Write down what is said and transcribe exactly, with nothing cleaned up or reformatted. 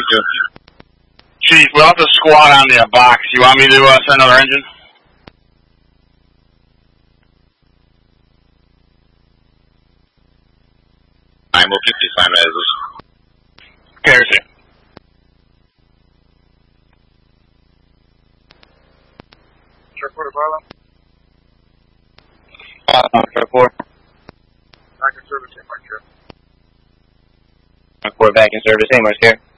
two. Chief, we'll have to squat on the uh, box. You want me to uh, send another engine? I'm okay, please find resolution. Okay, receive. Truck four to Bravo. Uh, truck four. Back in service, same mark here. Truck four back in service, same mark here.